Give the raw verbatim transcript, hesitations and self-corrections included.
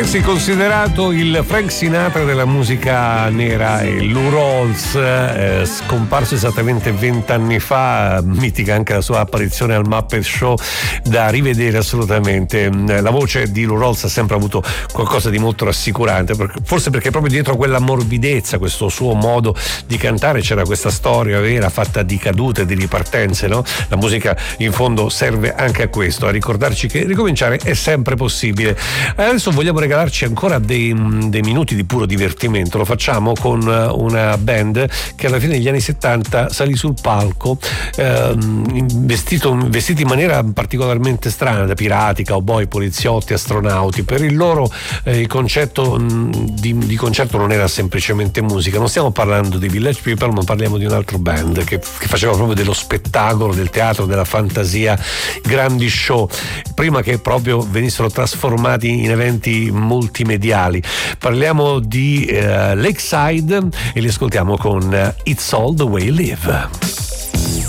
Pensi considerato il Frank Sinatra della musica nera, e Lou Rawls, eh, scomparso esattamente vent'anni fa, mitica anche la sua apparizione al Muppet Show, da rivedere assolutamente. La voce di Lou Rawls ha sempre avuto qualcosa di molto rassicurante, forse perché proprio dietro quella morbidezza, questo suo modo di cantare, c'era questa storia vera fatta di cadute, di ripartenze, no? La musica in fondo serve anche a questo, a ricordarci che ricominciare è sempre possibile. Adesso vogliamo regalarci ancora dei, dei minuti di puro divertimento. Lo facciamo con una band che alla fine degli anni settanta salì sul palco ehm, vestito, vestiti in maniera particolarmente strana, da pirati, cowboy, poliziotti, astronauti. Per il loro eh, il concetto mh, di, di concerto non era semplicemente musica. Non stiamo parlando di Village People, ma parliamo di un altro band che, che faceva proprio dello spettacolo, del teatro, della fantasia, grandi show, prima che proprio venissero trasformati in eventi multimediali. Parliamo di uh, Lakeside e li ascoltiamo con uh, It's All the Way You Live.